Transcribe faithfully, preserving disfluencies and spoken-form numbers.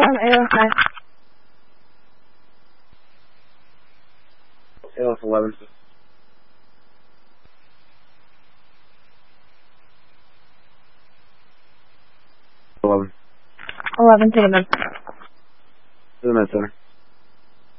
on A L S. A L S eleven. eleven. eleven to the med. To the med center.